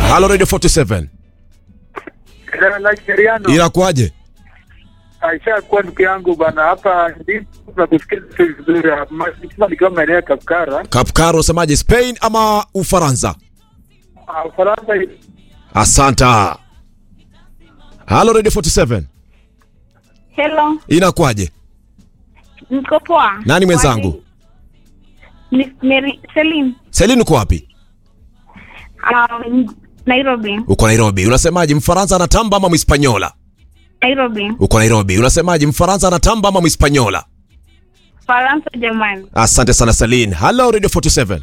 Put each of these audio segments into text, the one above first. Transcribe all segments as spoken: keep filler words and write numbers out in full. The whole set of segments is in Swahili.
Halo Radio forty-seven. Inakuaje? Aisha kwa ndugu yangu bana, hapa ndipo tunakusikia vizuri. Mimi nikiwa maeneo ya Kapkara. Kapkara usemaje, Spain ama Ufaransa? Ah, Ufaransa. Asanta. Halo Radio forty-seven. Hello. Inakuaje? Niko poa. Nani mwenzangu? Ni Mary Celine. Celine uko wapi? Um, Nairobi. Uko Nairobi. Unasemaje, Mfaransa anatamba ama Mhispaniola? Nairobi. Uko Nairobi. Unasemaje, Mfaransa anatamba ama Mhispaniola? Faransa jamani. Asante sana Celine. Hello Radio forty-seven.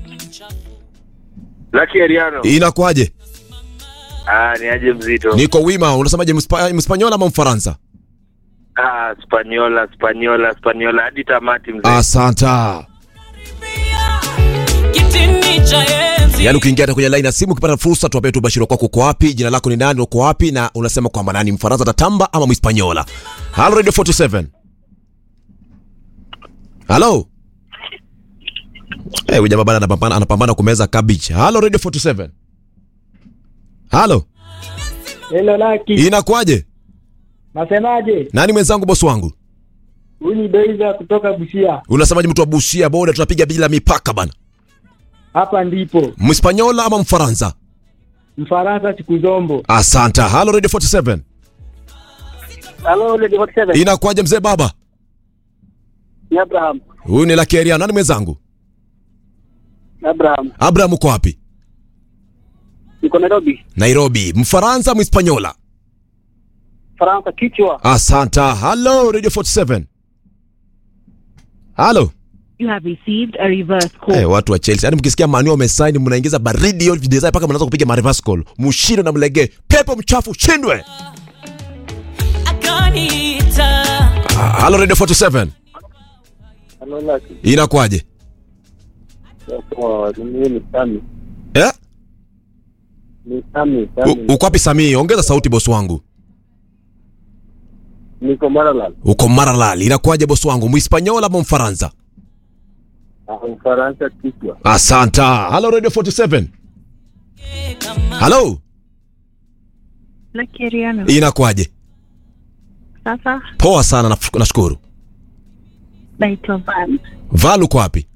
Lucky Ariano. Inakuaje? Ah, ni aje mzito. Niko wima. Unasemaje, Mhispaniola ama Mfaransa? Ah, Spaniola, Spaniola, Spaniola hadi tamati mzee. Asanta. Yaani ukiingia kwenye line ya simu ukipata fursa tuwape tu bashiro kwako, uko wapi, jina lako ni nani, uko wapi na unasema kwamba nani, Mfaransa tatamba ama Mhispaniola. Hello Radio forty-seven. Hello. Eh, huyu baba anapambana anapambana kumeza cabbage. Hello Radio forty-seven. Hello. Hello Lucky. Inakuaje? Nasemaje? Nani mwenzangu, boss wangu? Huyu ni Beiza kutoka Busia. Unasemaje mtu wa Busia boda, tunapiga bila mipaka bana. Hapa ndipo. Mhispaniola ama Mfaransa? Mfaransa Chikuzombo. Asanta. Hello Radio forty-seven. Hello Radio forty-seven. Inakuaje mzee baba? Ni Abraham. Huyu ni Lucky Ariano. Nani mwenzangu? Abraham. Abraham uko wapi? Niko Nairobi. Nairobi. Mfaransa Mhispaniola? Faransa kichwa. Asanta. Hello Radio forty-seven. Hello. You have received a reverse call. Eh, hey, watu wa Chelsea. Yaani mkisikia Manu wamesign mnaingiza baridi hiyo design paka mnaanza kupiga ma reverse call. Mshindo na mlege. Pepo mchafu shindwe. Ah, hello Radio forty-seven. Hello Lucky. Inakuaje? Kwa mimi ni Sami. Eh? Ni Sami, Sami. Uko wapi Sami? Ongeza sauti boss wangu. Niko Maralal. Uko Maralal. Inakuaje boss wangu? Mhispaniola ama Mfaransa? Ah, Faransa kichwa. Asanta. Hello Radio forty-seven. Hello. Lucky Ariano. Inakuaje? Sasa Poa sana, nashukuru. naitwa Van. Val uko wapi?